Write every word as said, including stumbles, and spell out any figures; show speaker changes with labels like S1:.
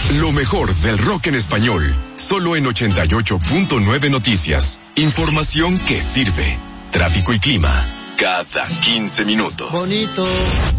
S1: Lo mejor del rock en español, solo en ochenta y ocho punto nueve Noticias. Información que sirve. Tráfico y clima, cada quince minutos.
S2: Bonito.